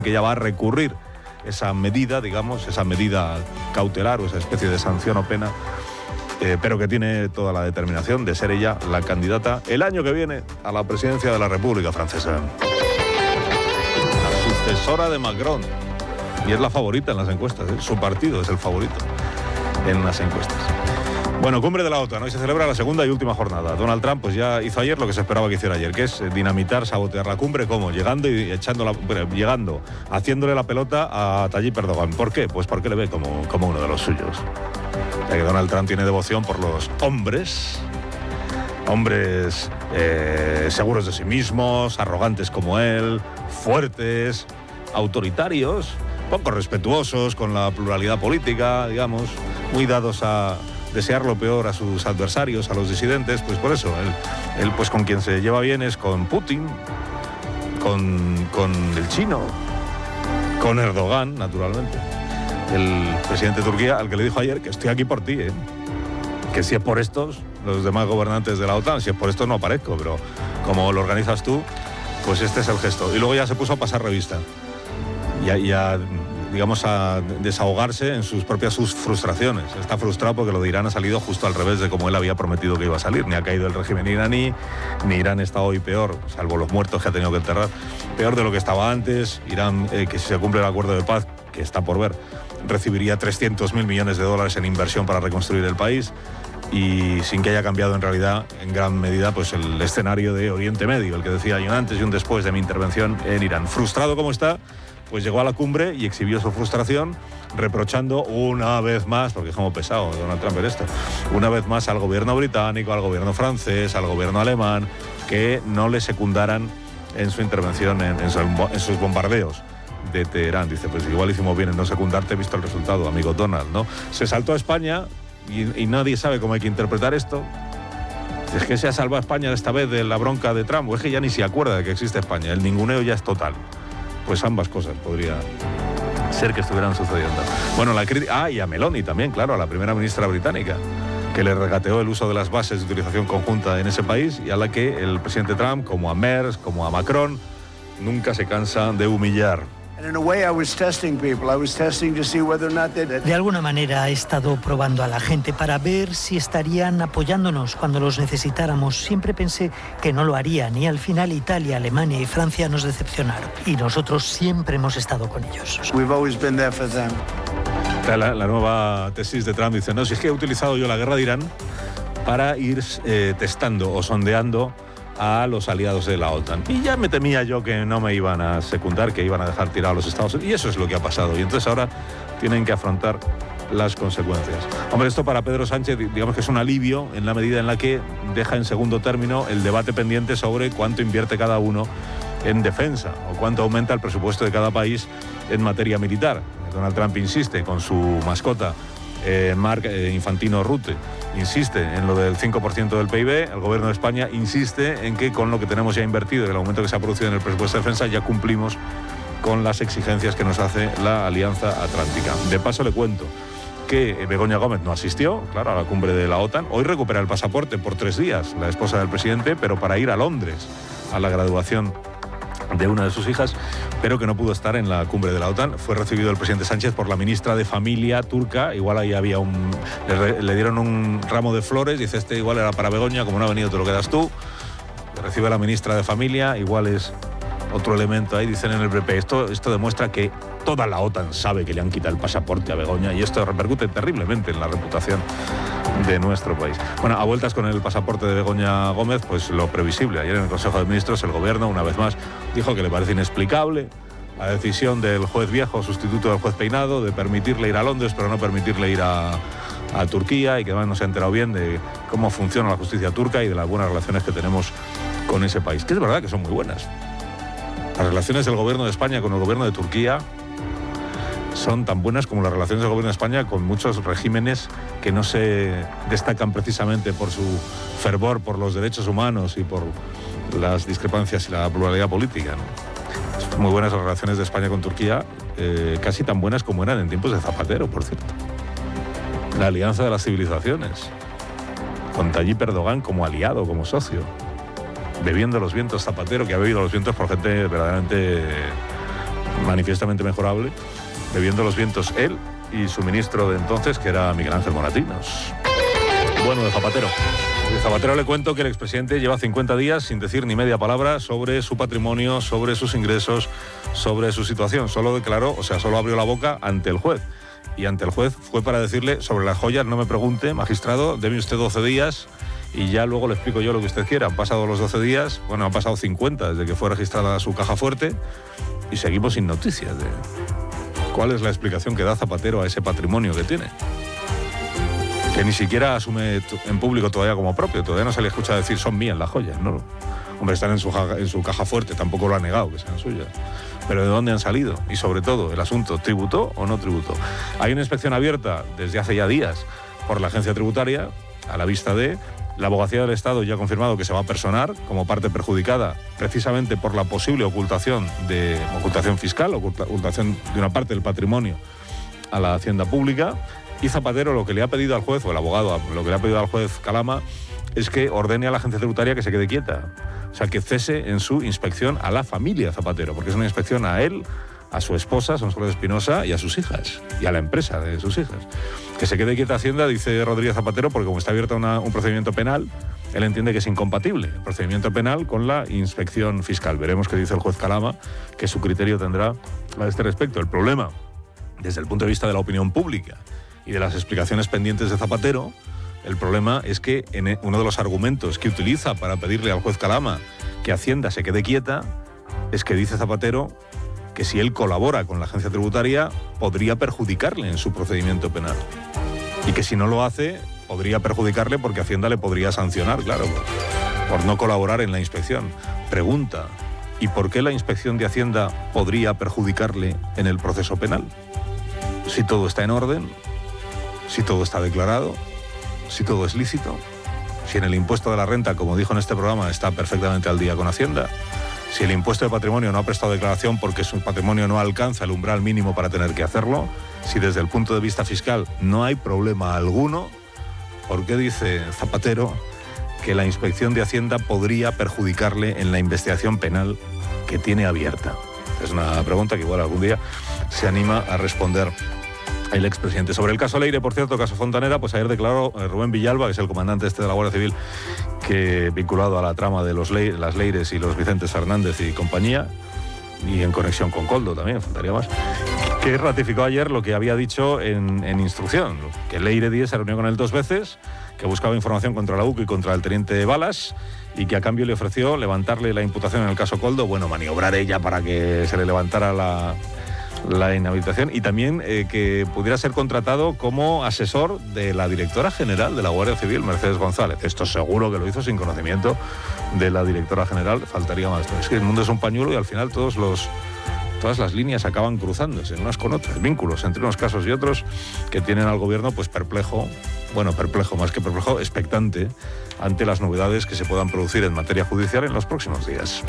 que ya va a recurrir esa medida, digamos, esa medida cautelar o esa especie de sanción o pena, pero que tiene toda la determinación de ser ella la candidata el año que viene a la presidencia de la República Francesa. La sucesora de Macron. Y es la favorita en las encuestas, ¿eh? Su partido es el favorito en las encuestas. Bueno, cumbre de la OTAN. Hoy se celebra la segunda y última jornada. Donald Trump pues ya hizo ayer lo que se esperaba que hiciera ayer, que es dinamitar, sabotear la cumbre. ¿Cómo? Llegando, haciéndole la pelota a Tayyip Erdogan. ¿Por qué? Pues porque le ve como uno de los suyos. Ya que Donald Trump tiene devoción por los hombres seguros de sí mismos, arrogantes como él, fuertes, autoritarios, poco respetuosos con la pluralidad política, digamos, muy dados a desear lo peor a sus adversarios, a los disidentes. Pues por eso, él pues con quien se lleva bien es con Putin, con el chino, con Erdogan, naturalmente. El presidente de Turquía, al que le dijo ayer que estoy aquí por ti, que si es por estos, los demás gobernantes de la OTAN, si es por estos no aparezco, pero como lo organizas tú, pues este es el gesto. Y luego ya se puso a pasar revista. Digamos, a desahogarse en sus propias frustraciones. Está frustrado porque lo de Irán ha salido justo al revés de como él había prometido que iba a salir. Ni ha caído el régimen iraní, ni Irán está hoy peor, salvo los muertos que ha tenido que enterrar, peor de lo que estaba antes. Irán, que si se cumple el acuerdo de paz, que está por ver, recibiría 300.000 millones de dólares en inversión para reconstruir el país, y sin que haya cambiado en realidad en gran medida pues el escenario de Oriente Medio, el que decía yo un antes y un después de mi intervención en Irán. Frustrado como está, pues llegó a la cumbre y exhibió su frustración, reprochando una vez más, porque es como pesado Donald Trump en esto, una vez más al gobierno británico, al gobierno francés, al gobierno alemán, que no le secundaran en su intervención, en sus bombardeos de Teherán. Dice, pues igual hicimos bien en no secundarte, visto el resultado, amigo Donald, ¿no? Se saltó a España y nadie sabe cómo hay que interpretar esto. Es que se ha salvado a España esta vez de la bronca de Trump, o es que ya ni se acuerda de que existe España, el ninguneo ya es total. Pues ambas cosas podría ser que estuvieran sucediendo. Bueno, y a Meloni también, claro, a la primera ministra británica, que le regateó el uso de las bases de utilización conjunta en ese país, y a la que el presidente Trump, como a Merz, como a Macron, nunca se cansa de humillar. De alguna manera he estado probando a la gente para ver si estarían apoyándonos cuando los necesitáramos. Siempre pensé que no lo harían y al final Italia, Alemania y Francia nos decepcionaron. Y nosotros siempre hemos estado con ellos. La nueva tesis de Trump dice, no, si es que he utilizado yo la guerra de Irán para ir testando o sondeando a los aliados de la OTAN. Y ya me temía yo que no me iban a secundar, que iban a dejar tirados a los Estados Unidos. Y eso es lo que ha pasado. Y entonces ahora tienen que afrontar las consecuencias. Hombre, esto para Pedro Sánchez, digamos que es un alivio en la medida en la que deja en segundo término el debate pendiente sobre cuánto invierte cada uno en defensa o cuánto aumenta el presupuesto de cada país en materia militar. Donald Trump insiste con su mascota, Marc Infantino Rutte, insiste en lo del 5% del PIB, el gobierno de España insiste en que con lo que tenemos ya invertido y el aumento que se ha producido en el presupuesto de defensa ya cumplimos con las exigencias que nos hace la Alianza Atlántica. De paso le cuento que Begoña Gómez no asistió, claro, a la cumbre de la OTAN. Hoy recupera el pasaporte por 3 días, la esposa del presidente, pero para ir a Londres a la graduación de una de sus hijas, pero que no pudo estar en la cumbre de la OTAN. Fue recibido el presidente Sánchez por la ministra de Familia turca. Igual ahí había le dieron un ramo de flores, dice, este igual era para Begoña, como no ha venido te lo quedas tú. Recibe a la ministra de Familia, igual es otro elemento ahí, dicen en el PP. Esto demuestra que toda la OTAN sabe que le han quitado el pasaporte a Begoña y esto repercute terriblemente en la reputación de nuestro país. Bueno, a vueltas con el pasaporte de Begoña Gómez, pues lo previsible. Ayer en el Consejo de Ministros el Gobierno, una vez más, dijo que le parece inexplicable la decisión del juez Viejo, sustituto del juez Peinado, de permitirle ir a Londres, pero no permitirle ir a Turquía, y que además no se ha enterado bien de cómo funciona la justicia turca y de las buenas relaciones que tenemos con ese país, que es verdad que son muy buenas. Las relaciones del Gobierno de España con el Gobierno de Turquía son tan buenas como las relaciones del Gobierno de España con muchos regímenes que no se destacan precisamente por su fervor por los derechos humanos y por las discrepancias y la pluralidad política, ¿no? Son muy buenas las relaciones de España con Turquía, casi tan buenas como eran en tiempos de Zapatero, por cierto. La alianza de las civilizaciones, con Tayyip Erdogan como aliado, como socio, bebiendo los vientos Zapatero, que ha bebido los vientos por gente verdaderamente manifiestamente mejorable, bebiendo los vientos él y su ministro de entonces, que era Miguel Ángel Moratinos. Bueno, de Zapatero. De Zapatero le cuento que el expresidente lleva 50 días sin decir ni media palabra sobre su patrimonio, sobre sus ingresos, sobre su situación. Solo declaró, solo abrió la boca ante el juez. Y ante el juez fue para decirle, sobre las joyas no me pregunte, magistrado, deme usted 12 días y ya luego le explico yo lo que usted quiera. Han pasado los 12 días, han pasado 50 desde que fue registrada su caja fuerte y seguimos sin noticias de cuál es la explicación que da Zapatero a ese patrimonio que tiene. Que ni siquiera asume en público todavía como propio, todavía no se le escucha decir son mías las joyas, ¿no? Hombre, están en su caja fuerte, tampoco lo ha negado que sean suyas. Pero ¿de dónde han salido? Y sobre todo, el asunto, ¿tributó o no tributó? Hay una inspección abierta desde hace ya días por la agencia tributaria, a la vista de la Abogacía del Estado ya ha confirmado que se va a personar como parte perjudicada precisamente por la posible ocultación fiscal, ocultación de una parte del patrimonio a la hacienda pública. Y Zapatero lo que le ha pedido al juez, o el abogado lo que le ha pedido al juez Calama, es que ordene a la agencia tributaria que se quede quieta. O sea, que cese en su inspección a la familia Zapatero, porque es una inspección a él, a su esposa, Sonsoles Espinosa, y a sus hijas, y a la empresa de sus hijas. Que se quede quieta Hacienda, dice Rodríguez Zapatero, porque como está abierto un procedimiento penal, él entiende que es incompatible el procedimiento penal con la inspección fiscal. Veremos qué dice el juez Calama, que su criterio tendrá a este respecto. El problema, desde el punto de vista de la opinión pública y de las explicaciones pendientes de Zapatero, el problema es que en uno de los argumentos que utiliza para pedirle al juez Calama que Hacienda se quede quieta, es que dice Zapatero que si él colabora con la agencia tributaria podría perjudicarle en su procedimiento penal. Y que si no lo hace, podría perjudicarle porque Hacienda le podría sancionar, claro, por no colaborar en la inspección. Pregunta, ¿y por qué la inspección de Hacienda podría perjudicarle en el proceso penal? Si todo está en orden, si todo está declarado, si todo es lícito, si en el impuesto de la renta, como dijo en este programa, está perfectamente al día con Hacienda, si el impuesto de patrimonio no ha prestado declaración porque su patrimonio no alcanza el umbral mínimo para tener que hacerlo, si desde el punto de vista fiscal no hay problema alguno, ¿por qué dice Zapatero que la inspección de Hacienda podría perjudicarle en la investigación penal que tiene abierta? Es una pregunta que igual algún día se anima a responder el expresidente. Sobre el caso Leire, por cierto, caso Fontanera, pues ayer declaró Rubén Villalba, que es el comandante de la Guardia Civil, que vinculado a la trama de las Leires y los Vicentes Fernández y compañía, y en conexión con Koldo también, faltaría más, que ratificó ayer lo que había dicho en instrucción, que Leire Díez se reunió con él 2 veces, que buscaba información contra la UCO y contra el teniente Balas, y que a cambio le ofreció levantarle la imputación en el caso Koldo, maniobrar ella para que se le levantara la inhabilitación, y también que pudiera ser contratado como asesor de la directora general de la Guardia Civil, Mercedes González. Esto seguro que lo hizo sin conocimiento de la directora general, faltaría más. Es que el mundo es un pañuelo y al final todas las líneas acaban cruzándose unas con otras, vínculos entre unos casos y otros que tienen al gobierno pues perplejo, más que perplejo, expectante ante las novedades que se puedan producir en materia judicial en los próximos días.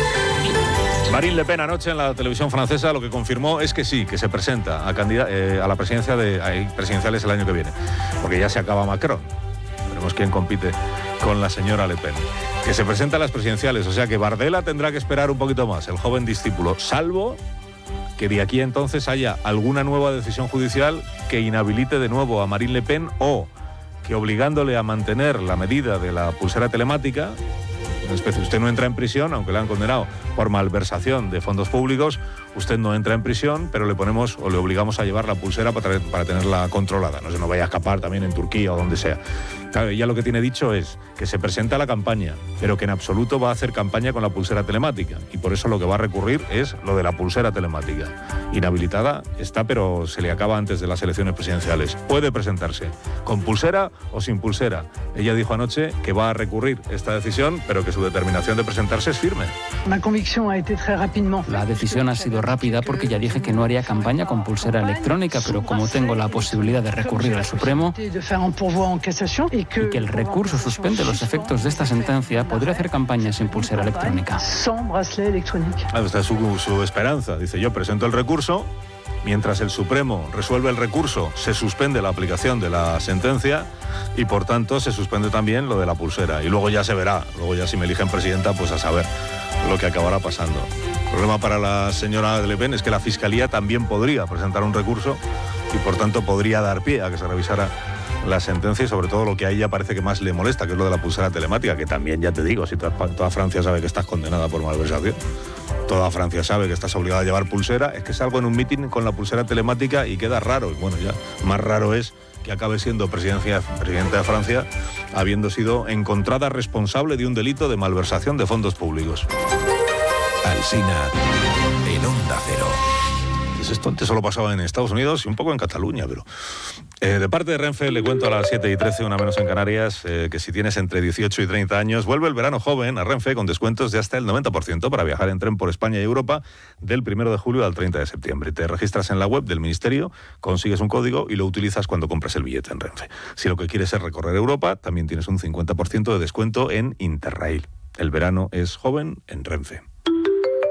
Marine Le Pen anoche en la televisión francesa lo que confirmó es que sí, que se presenta a la presidencia presidenciales el año que viene, porque ya se acaba Macron. Veremos quién compite con la señora Le Pen. Que se presenta a las presidenciales, o sea que Bardella tendrá que esperar un poquito más, el joven discípulo, salvo que de aquí a entonces haya alguna nueva decisión judicial que inhabilite de nuevo a Marine Le Pen, o que obligándole a mantener la medida de la pulsera telemática, usted no entra en prisión, aunque le han condenado por malversación de fondos públicos, usted no entra en prisión, pero le ponemos o le obligamos a llevar la pulsera para tenerla controlada. No se nos vaya a escapar también en Turquía o donde sea. Claro, ella lo que tiene dicho es que se presenta a la campaña, pero que en absoluto va a hacer campaña con la pulsera telemática. Y por eso lo que va a recurrir es lo de la pulsera telemática. Inhabilitada está, pero se le acaba antes de las elecciones presidenciales. Puede presentarse con pulsera o sin pulsera. Ella dijo anoche que va a recurrir esta decisión, pero que su determinación de presentarse es firme. La decisión ha sido rápida porque ya dije que no haría campaña con pulsera electrónica, pero como tengo la posibilidad de recurrir al Supremo y que el recurso suspende los efectos de esta sentencia, podría hacer campaña sin pulsera electrónica. Esta es su esperanza. Dice, yo presento el recurso, mientras el Supremo resuelve el recurso, se suspende la aplicación de la sentencia y por tanto se suspende también lo de la pulsera. Y luego ya se verá, luego ya si me eligen presidenta, pues a saber lo que acabará pasando. El problema para la señora Le Pen es que la Fiscalía también podría presentar un recurso y por tanto podría dar pie a que se revisara la sentencia y sobre todo lo que a ella parece que más le molesta, que es lo de la pulsera telemática, que también, ya te digo, si toda Francia sabe que estás condenada por malversación, toda Francia sabe que estás obligada a llevar pulsera, es que salgo en un mitin con la pulsera telemática y queda raro. Bueno, ya más raro es que acabe siendo presidenta de Francia habiendo sido encontrada responsable de un delito de malversación de fondos públicos. Alsina en Onda Cero. Pues esto antes solo pasaba en Estados Unidos y un poco en Cataluña, pero... de parte de Renfe le cuento a las 7:13, una menos en Canarias, que si tienes entre 18 y 30 años, vuelve el verano joven a Renfe con descuentos de hasta el 90% para viajar en tren por España y Europa del 1 de julio al 30 de septiembre. Te registras en la web del Ministerio, consigues un código y lo utilizas cuando compras el billete en Renfe. Si lo que quieres es recorrer Europa, también tienes un 50% de descuento en Interrail. El verano es joven en Renfe.